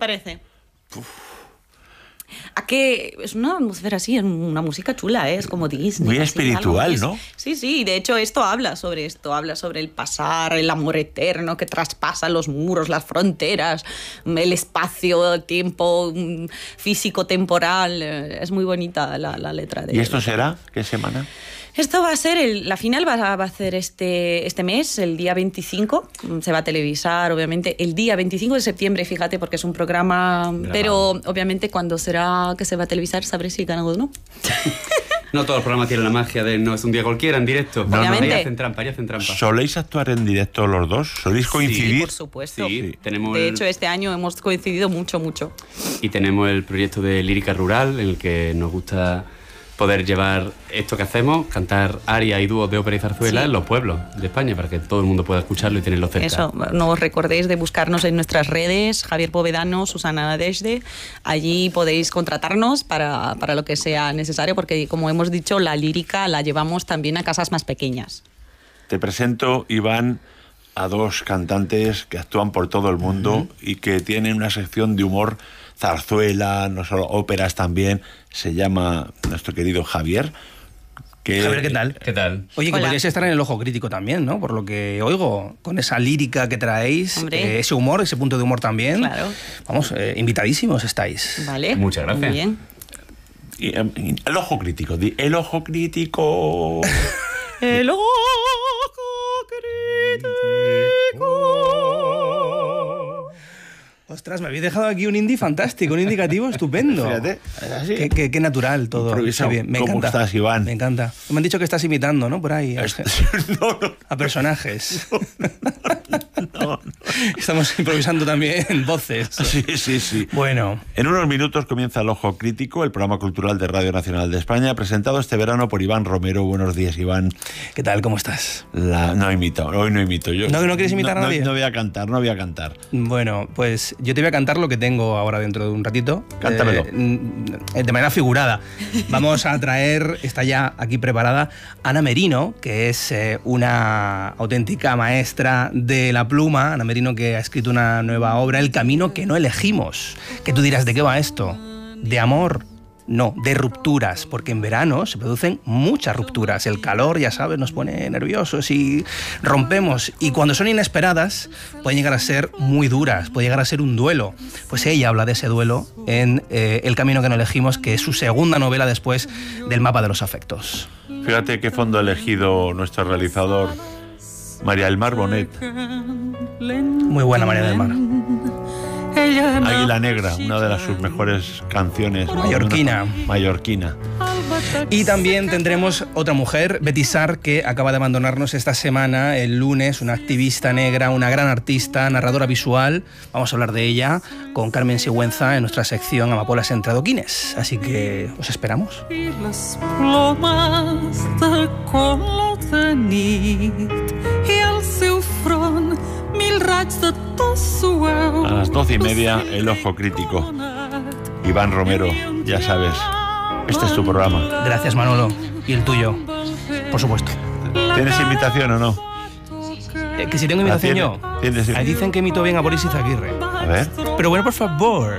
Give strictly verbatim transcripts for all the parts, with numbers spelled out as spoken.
parece? Uf. ¿A qué? Es una atmósfera así, es una música chula, ¿eh? Es como Disney. Muy así, espiritual, ¿no? Sí, sí, de hecho esto habla sobre esto, habla sobre el pasar, el amor eterno que traspasa los muros, las fronteras, el espacio, el tiempo físico-temporal. Es muy bonita la, la letra de... ¿Y esto será? ¿Qué semana? Esto va a ser, el, la final va a, va a ser este, este mes, el día veinticinco, se va a televisar obviamente el día veinticinco de septiembre, fíjate, porque es un programa, Grabado. Pero obviamente cuando será que se va a televisar sabré si gana o no. No todos los programas tienen la magia de no es un día cualquiera en directo. No, obviamente. No, no. Hacen trampa, hacen trampa. ¿Soléis actuar en directo los dos? ¿Soléis coincidir? Sí, por supuesto. Sí, sí. Tenemos de el... hecho, este año hemos coincidido mucho, mucho. Y tenemos el proyecto de lírica rural, en el que nos gusta poder llevar esto que hacemos, cantar arias y dúos de ópera y zarzuela, sí, en los pueblos de España, para que todo el mundo pueda escucharlo y tenerlo cerca. Eso, no os recordéis de buscarnos en nuestras redes, Javier Povedano, Susana Nadezhde, allí podéis contratarnos para, para lo que sea necesario, porque como hemos dicho, la lírica la llevamos también a casas más pequeñas. Te presento, Iván, a dos cantantes que actúan por todo el mundo uh-huh. y que tienen una sección de humor, zarzuela, no solo óperas también. Se llama nuestro querido Javier. Que, Javier, ¿qué tal? ¿Qué tal? Oye, que podríais estar en el Ojo Crítico también, ¿no? Por lo que oigo, con esa lírica que traéis, eh, ese humor, ese punto de humor también. Claro. Vamos, eh, invitadísimos estáis. Vale. Muchas gracias. Muy bien. Y, um, el Ojo Crítico. Di, el Ojo Crítico. El Ojo Crítico. Ostras, me habéis dejado aquí un indie fantástico, un indicativo estupendo. Fíjate, así. Qué, qué, qué natural todo. Improvisado. Bien. Me ¿Cómo encanta. estás, Iván? Me encanta. Me han dicho que estás imitando, ¿no? Por ahí. A, no, no. a personajes. No, no, no. Estamos improvisando también voces. Sí, sí, sí. Bueno. En unos minutos comienza El Ojo Crítico, el programa cultural de Radio Nacional de España, presentado este verano por Iván Romero. Buenos días, Iván. ¿Qué tal? ¿Cómo estás? La... No imito, hoy no imito. Yo... ¿No, no quieres imitar no, a nadie? No, no voy a cantar, no voy a cantar. Bueno, pues yo te voy a cantar lo que tengo ahora dentro de un ratito. Cántamelo. Eh, de manera figurada. Vamos a traer, está ya aquí preparada, Ana Merino, que es eh, una auténtica maestra de la pluma. Ana Merino, que ha escrito una nueva obra, El camino que no elegimos. Que tú dirás, ¿de qué va esto? ¿De amor? No, de rupturas, porque en verano se producen muchas rupturas. El calor, ya sabes, nos pone nerviosos y rompemos. Y cuando son inesperadas, pueden llegar a ser muy duras, puede llegar a ser un duelo. Pues ella habla de ese duelo en eh, El camino que no elegimos, que es su segunda novela después del Mapa de los afectos. Fíjate qué fondo ha elegido nuestro realizador, María del Mar Bonet. Muy buena María del Mar. Águila Negra, una de las sus mejores canciones. Mallorquina. Mallorquina. Y también tendremos otra mujer, Betty Sarr, que acaba de abandonarnos esta semana, el lunes, una activista negra, una gran artista, narradora visual. Vamos a hablar de ella con Carmen Sigüenza en nuestra sección Amapolas entre adoquines. Así que os esperamos. I les plomes de color de nit i el seu front mil raigs de to suau. A las doce y media, El Ojo Crítico. Iván Romero, ya sabes, este es tu programa. Gracias, Manolo. Y el tuyo, por supuesto. ¿Tienes invitación o no? Eh, que si tengo invitación yo. ¿Tienes? Ahí dicen que imito bien a Boris Izaguirre. A ver. Pero bueno, por favor.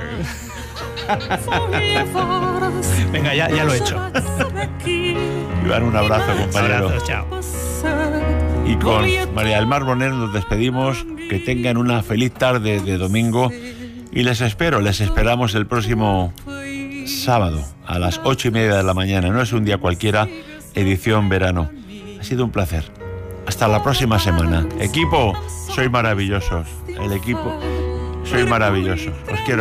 Venga, ya, ya lo he hecho. Iván, un abrazo, compañero. Abrazos, chao. Y con María del Mar Bonet nos despedimos. Que tengan una feliz tarde de domingo. Y les espero, les esperamos el próximo sábado a las ocho y media de la mañana. No es un día cualquiera, edición verano. Ha sido un placer. Hasta la próxima semana. Equipo, sois maravillosos. El equipo, sois maravillosos. Os quiero.